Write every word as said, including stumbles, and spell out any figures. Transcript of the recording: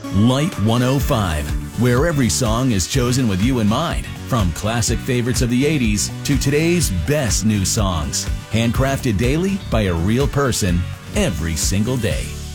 Light one oh five, where every song is chosen with you in mind. From classic favorites of the eighties to today's best new songs. Handcrafted daily by a real person every single day.